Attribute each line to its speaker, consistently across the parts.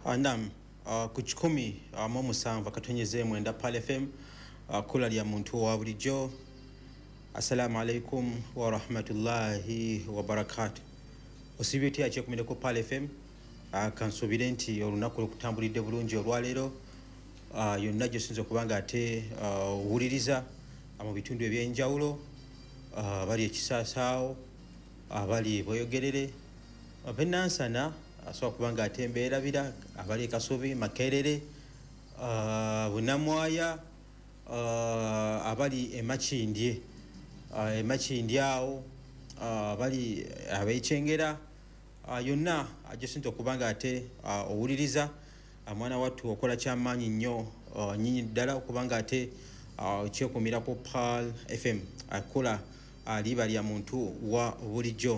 Speaker 1: Naam, ku 10 katonyeze mwenda Pal FM kula lya muntu wa bulijjo. Assalamu alaikum wa rahmatullahi wa barakatuh. Osibiti ache kumendeko Pal FM kansubire nti olunaku okutambulidde bulungi olwaleero yonna gyosinza kubanga ate wuliriza mu bitundu ebyenjawulo bali ekisaasaawo abali boyogerere abenansana asobola kubanga ate mbeerabira abali Kasubi Makerere Bunamwaya abali Emakindye awo abali abekyengera yonna agyosinza okubanga ate owuliriza mwana wattu okola kyamaanyi nnyo nyinyi ddala okubanga ate kyekumira ku Pal FM akola liba lya muntu wa bulijjo.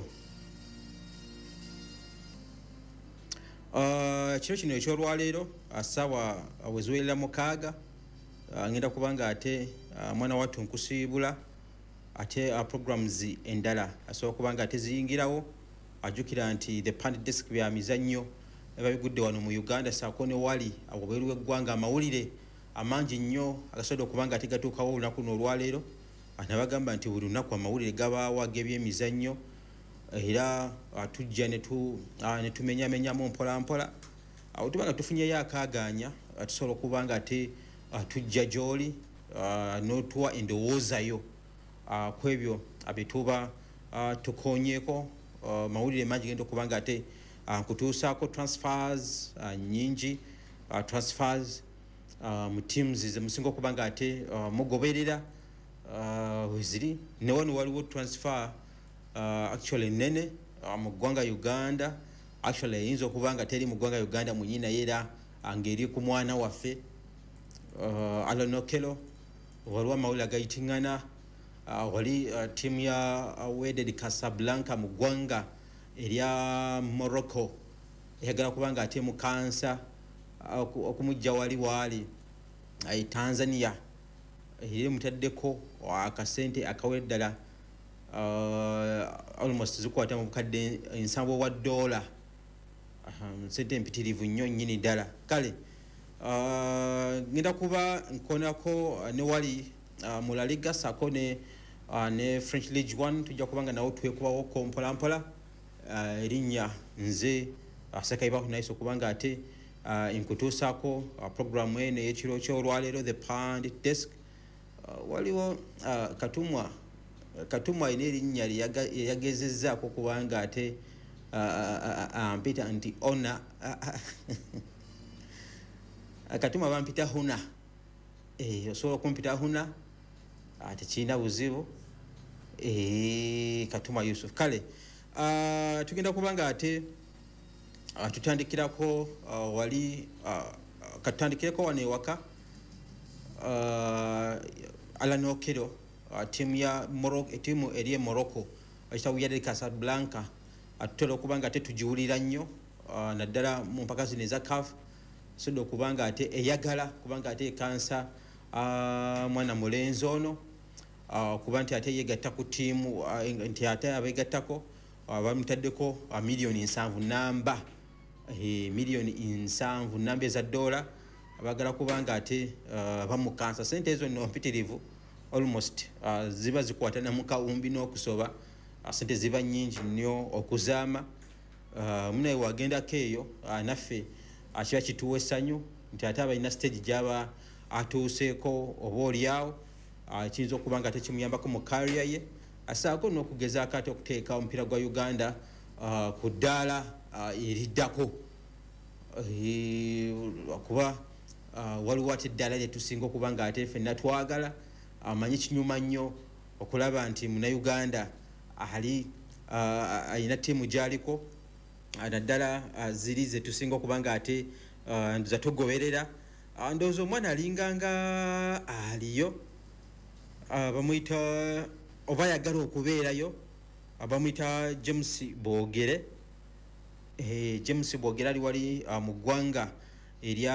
Speaker 1: Kino ekyolwaleero assaawa weziwerera 6 ngenda kubanga ate mwana wattu nkusiibula ate programs endala asobola kubanga ate ziyingirawo ajjukira nti the Pan Desk bya mizannyo ebabigudde wano mu Uganda saako ne wali awobweru w'eggwanga amawulire amangi nnyo agasobodde okubanga ate gatuukawo olunaku n'olwaleero anabagamba nti buli lunaku amawulire gabaawo ag'ebyemizannyo era tujja ne tumenyamenyamu mpolampola awo tubanga tufunyeyo akaaganya tusobola okubanga ate tujja gy'oli n'otuwa endowoozayo ku ebyo abetuba tukonyeeko mawulire mangi genda okubanga ate nkutuusaako transfers nyingi transfers mu teams zemusinga okubanga ate mugoberera weziri ne wano waliwo transfer actually nene mu ggwanga Uganda actually eyinza okubanga teri mu ggwanga Uganda munyina era ngeri ku mwana waffe Alan Okello waliwo amawulire agayitingana wali tiimu ya Wydad Casablanca mu ggwanga erya Morocco eyagala kubanga ate mukansa okumujja wali Tanzania eri mutaddeko akasente akawere ddala almost zikwata mu bukadde ensanvu wa $, sente empitirivu nnyo nnyini ddala. Kale ngenda kuba nkonako ne wali mu La Liga saako ne French League 1 tujja kubanga nawo twekubawo kompolampola erinnya nze Sekaiba Nice okubanga ate nkutuusaako programu eno ey'ekiro ky'olwaleero the Pan Desk. Waliwo Katumwa ine erinnya lyeyagezezzaako kubanga ate ampita nti ona Katumwa bampita huna osobola okumpita huna tekirina buzibu Katumwa Yusuf. Kale tugenda kubanga ate tutandikirako wali katandikireko wano ewaka Alan Okello tiimu eri Morocco Wydad Casablanca atutera okubanga ate tugiwulira nnyo naddala mu mpaka zino eza CAF sodde okubanga ate eyagala kubanga ate ekansa mwana mulenzi ono kuba nti ate yegatta ku tiimu nti ate abeegattako bamutaddeko miliyoni 7 namba miliyoni 7 namba eza $, abagala kubanga ate bamukansa. Sente ezo nno mpitirivu almost ziba zikwatana mu kawumbi n'okusoba sente ziba nnyingi nnyo okuzaama munaye wagendako eyo naffe kiba kituwa essanyu nti ate abalina stage gy'aba atuuseeko oba oliawo kiyinza okuba nga tekimuyambako mu career ye asaako n'okugezaako ate okuteeka omupiira gwa Uganda ku ddaala eriddako kuba waliwo ate eddaala lye tusinga okuba nga ate ffenna twagala amanyi kinyuma nnyo okulaba nti Munnayuganda alina ttiimu gy'aliko naddala ziri ze tusinga okuba nga ate ndoza tugoberera ndowooza omwana alinganga aliyo bamuyita oba yagala okubeerayo bamuyita James Bwogere James Bwogere ali wali mu ggwanga erya